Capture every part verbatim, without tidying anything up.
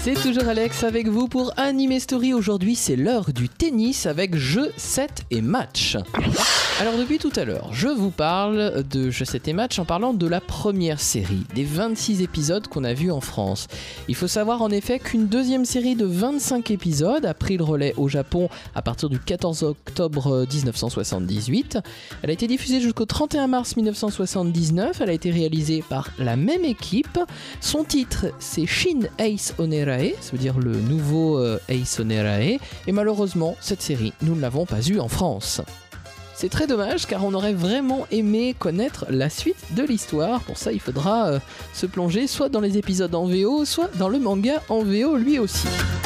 C'est toujours Alex avec vous pour Anime Story. Aujourd'hui, c'est l'heure du tennis avec jeu, set et match. Alors depuis tout à l'heure, je vous parle de jeu, set et match en parlant de la première série, des vingt-six épisodes qu'on a vus en France. Il faut savoir en effet qu'une deuxième série de vingt-cinq épisodes a pris le relais au Japon à partir du quatorze octobre dix-neuf cent soixante-dix-huit. Elle a été diffusée jusqu'au trente et un mars dix-neuf cent soixante-dix-neuf. Elle a été réalisée par la même équipe. Son titre, c'est Shin Ace Onerae, ça veut dire le nouveau euh, Ace Onerae. Et malheureusement, cette série, nous ne l'avons pas eue en France. C'est très dommage car on aurait vraiment aimé connaître la suite de l'histoire. Pour ça, il faudra euh, se plonger soit dans les épisodes en V O, soit dans le manga en V O lui aussi.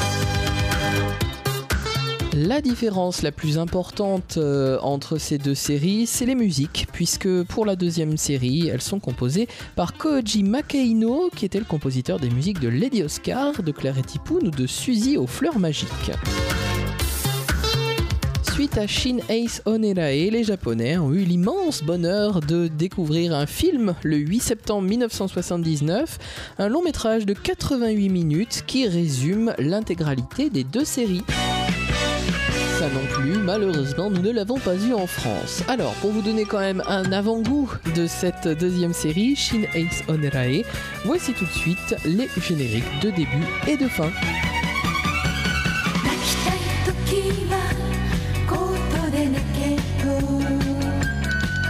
La différence la plus importante euh, entre ces deux séries, c'est les musiques, puisque pour la deuxième série, elles sont composées par Koji Makehino, qui était le compositeur des musiques de Lady Oscar, de Claire et Tipoun ou de Suzy aux fleurs magiques. Suite à Shin Ace Onerae, les Japonais ont eu l'immense bonheur de découvrir un film le huit septembre dix-neuf cent soixante-dix-neuf, un long métrage de quatre-vingt-huit minutes qui résume l'intégralité des deux séries. Ça non plus, malheureusement, nous ne l'avons pas eu en France. Alors, pour vous donner quand même un avant-goût de cette deuxième série, Shin Ace Onerae, voici tout de suite les génériques de début et de fin.